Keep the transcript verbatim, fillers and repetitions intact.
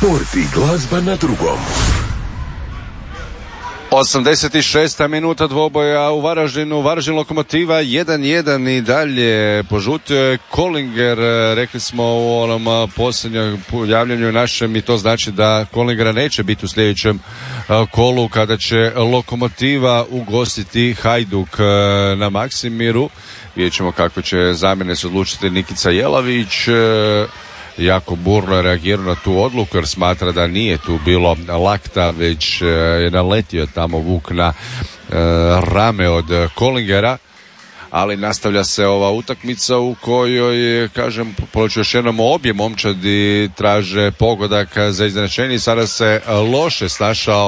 Sport i glazba na drugom. osamdeset šesta minuta dvoboja u Varaždinu, Varaždin Lokomotiva jedan jedan i dalje požutio je Kollinger, rekli smo u onom posljednjem javljanju našem i to znači da Kollingera neće biti u sljedećem kolu kada će Lokomotiva ugostiti Hajduk na Maksimiru. Vidjet ćemo kako će zamjene se odlučiti. Nikica Jelavić jako burno je reagirao na tu odluku jer smatra da nije tu bilo lakta, već je naletio tamo Vuk na e, rame od Kollingera, ali nastavlja se ova utakmica u kojoj, kažem, počeo još jednom obje momčadi traže pogodak za iznenađenje. Sada se loše snašao